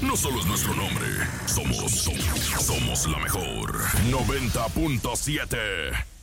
no solo es nuestro nombre, somos la mejor. 90.7